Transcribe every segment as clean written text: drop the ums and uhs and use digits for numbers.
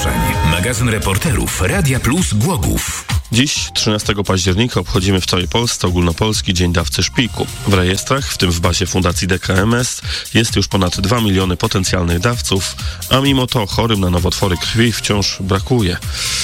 ogłoszeń. Magazyn reporterów Radia Plus Głogów. Dziś, 13 października, obchodzimy w całej Polsce ogólnopolski Dzień Dawcy Szpiku. W rejestrach, w tym w bazie Fundacji DKMS, jest już ponad 2 miliony potencjalnych dawców, a mimo to chorym na nowotwory krwi wciąż brakuje.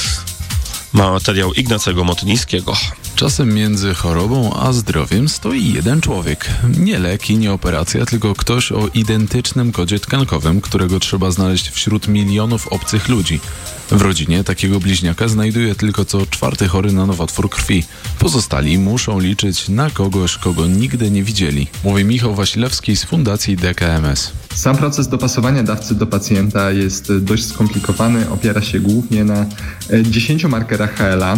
Materiał Ignacego Motynińskiego. Czasem między chorobą a zdrowiem stoi jeden człowiek. Nie leki, nie operacja, tylko ktoś o identycznym kodzie tkankowym, którego trzeba znaleźć wśród milionów obcych ludzi. W rodzinie takiego bliźniaka znajduje tylko co 4. chory na nowotwór krwi. Pozostali muszą liczyć na kogoś, kogo nigdy nie widzieli. Mówi Michał Wasilewski z Fundacji DKMS. Sam proces dopasowania dawcy do pacjenta jest dość skomplikowany. Opiera się głównie na 10 markerach HLA.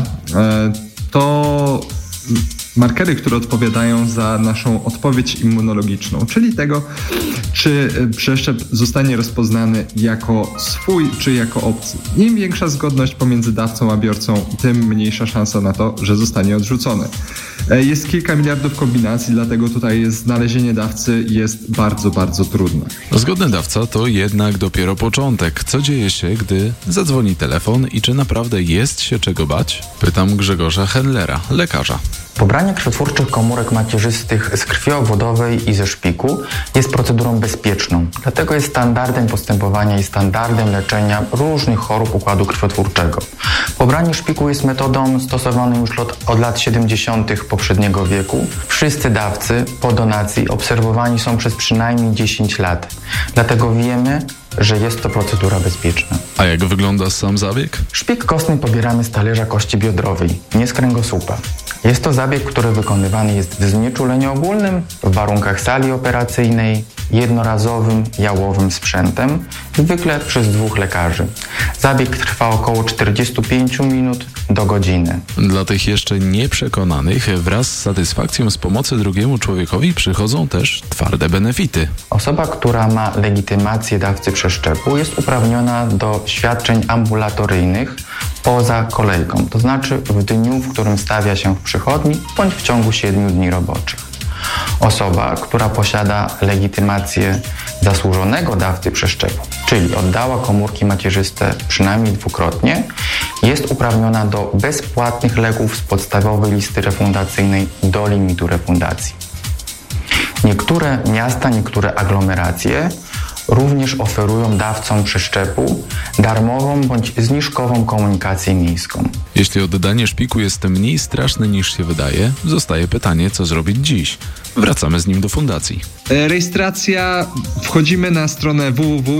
To markery, które odpowiadają za naszą odpowiedź immunologiczną, czyli tego, czy przeszczep zostanie rozpoznany jako swój, czy jako obcy. Im większa zgodność pomiędzy dawcą a biorcą, tym mniejsza szansa na to, że zostanie odrzucony. Jest kilka miliardów kombinacji, dlatego tutaj znalezienie dawcy jest bardzo, bardzo trudne. Zgodny dawca to jednak dopiero początek. Co dzieje się, gdy zadzwoni telefon i czy naprawdę jest się czego bać? Pytam Grzegorza Henlera, lekarza. Pobranie krwiotwórczych komórek macierzystych z krwi obwodowej i ze szpiku jest procedurą bezpieczną. Dlatego jest standardem postępowania i standardem leczenia różnych chorób układu krwiotwórczego. Pobranie szpiku jest metodą stosowaną już od lat 70. poprzedniego wieku. Wszyscy dawcy po donacji obserwowani są przez przynajmniej 10 lat. Dlatego wiemy, że jest to procedura bezpieczna. A jak wygląda sam zabieg? Szpik kostny pobieramy z talerza kości biodrowej, nie z kręgosłupa. Jest to zabieg, który wykonywany jest w znieczuleniu ogólnym, w warunkach sali operacyjnej, jednorazowym, jałowym sprzętem, zwykle przez 2 lekarzy. Zabieg trwa około 45 minut do godziny. Dla tych jeszcze nieprzekonanych, wraz z satysfakcją z pomocy drugiemu człowiekowi przychodzą też twarde benefity. Osoba, która ma legitymację dawcy przeszczepu, jest uprawniona do świadczeń ambulatoryjnych poza kolejką, to znaczy w dniu, w którym stawia się w przychodni, bądź w ciągu 7 dni roboczych. Osoba, która posiada legitymację zasłużonego dawcy przeszczepu, czyli oddała komórki macierzyste przynajmniej 2-krotnie, jest uprawniona do bezpłatnych leków z podstawowej listy refundacyjnej do limitu refundacji. Niektóre miasta, niektóre aglomeracje również oferują dawcom przeszczepu darmową bądź zniżkową komunikację miejską. Jeśli oddanie szpiku jest mniej straszne niż się wydaje, zostaje pytanie, co zrobić dziś. Wracamy z nim do fundacji. Rejestracja. Wchodzimy na stronę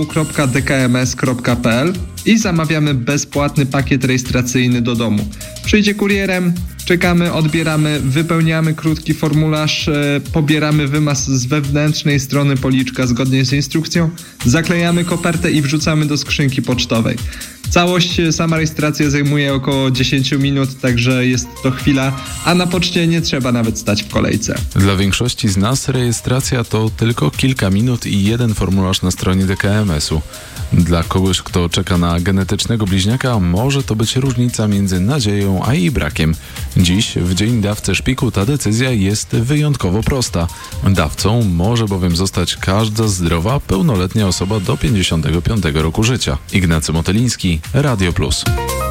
www.dkms.pl i zamawiamy bezpłatny pakiet rejestracyjny do domu. Przyjdzie kurierem, czekamy, odbieramy, wypełniamy krótki formularz, pobieramy wymaz z wewnętrznej strony policzka zgodnie z instrukcją, zaklejamy kopertę i wrzucamy do skrzynki pocztowej. Całość, sama rejestracja zajmuje około 10 minut, także jest to chwila, a na poczcie nie trzeba nawet stać w kolejce. Dla większości z nas rejestracja to tylko kilka minut i jeden formularz na stronie DKMS-u. Dla kogoś, kto czeka na genetycznego bliźniaka, może to być różnica między nadzieją a jej brakiem. Dziś, w Dzień Dawcy Szpiku, ta decyzja jest wyjątkowo prosta. Dawcą może bowiem zostać każda zdrowa, pełnoletnia osoba do 55 roku życia. Ignacy Motyliński, Radio Plus.